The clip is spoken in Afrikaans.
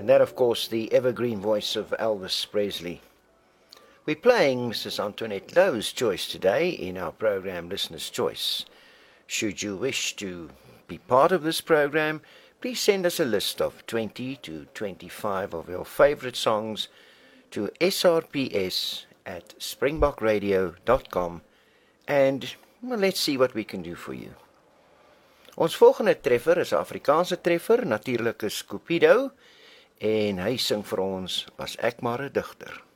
that, of course, the evergreen voice of Elvis Presley. We're playing Mrs. Antoinette Lowe's choice today in our program Listener's Choice. Should you wish to be part of this program, please send us a list of 20 to 25 of your favorite songs to srps@springbokradio.com and let's see what we can do for you. Ons volgende treffer is 'n Afrikaanse treffer, natuurlik is Cupido, en hy sing vir ons, Was ek maar 'n digter.